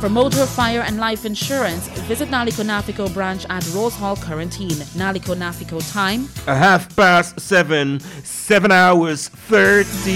For motor, fire and life insurance, visit Naliko Nafico branch at Rose Hall, Quarantine. Naliko Nafico time, 7:30, 7 hours 30